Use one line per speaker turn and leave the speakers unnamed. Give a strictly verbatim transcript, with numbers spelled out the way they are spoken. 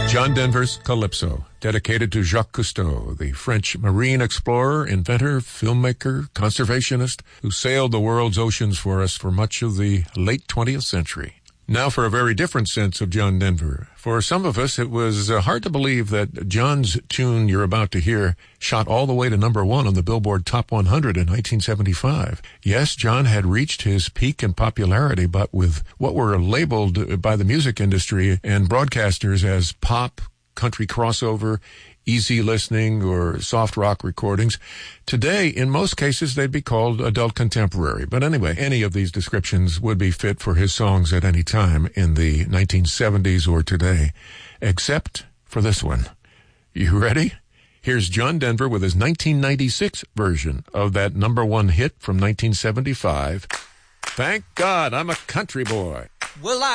John Denver's Calypso, dedicated to Jacques Cousteau, the French marine explorer, inventor, filmmaker, conservationist, who sailed the world's oceans for us for much of the late twentieth century. Now for a very different sense of John Denver. For some of us, it was uh, hard to believe that John's tune you're about to hear shot all the way to number one on the Billboard Top one hundred in nineteen seventy-five. Yes, John had reached his peak in popularity, but with what were labeled by the music industry and broadcasters as pop, country crossover, easy listening, or soft rock recordings. Today, in most cases, they'd be called adult contemporary. But anyway, any of these descriptions would be fit for his songs at any time in the nineteen seventies or today, except for this one. You ready? Here's John Denver with his nineteen ninety-six version of that number one hit from nineteen seventy-five. Thank God I'm a country boy.
Well, I